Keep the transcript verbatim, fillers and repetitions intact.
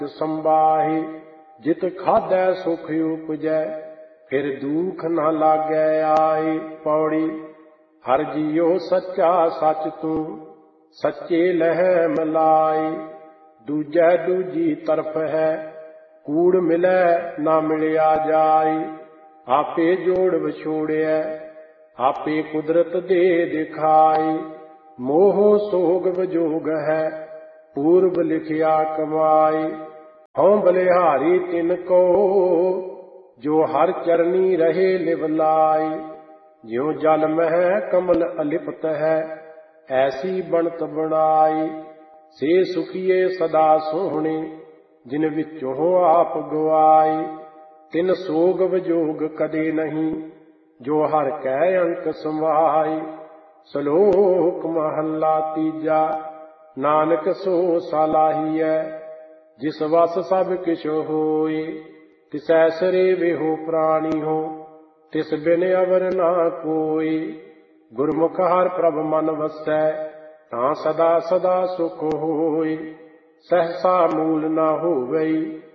संबाही जित खादै सुख उपजै फिर दुख न लागै आए। पौड़ी हर जियो सच्चा सच तू सच्चे लह मिलाई। दूजै दूजी तरफ है कूड़ मिलै ना मिलिया जाई। आपे जोड़ विछोड़िया आपे कुदरत दे दिखाई। मोह सोग विजोग है पूर्व लिखिया कमाई। हौं बलिहारी तिनको जो हर चरनी रहे लिवलाई। ज्यों जल मह कमल अलिपत है ऐसी बनत बनाई। से सुखिए सदा सोहणे जिन विचों आप गवाई। तिन सोग विजोग कदे नहीं जो हर कै अंक समाई। सलोक महला तीजा नानक सो सलाहिया। जिस वस सब किछ होए तिसै सरे वेहो प्राणी हो। तिस बिन अवर ना कोई। गुरमुख हर प्रभ मन वसै तां सदा सदा सुख होए। सहसा मूल ना होवई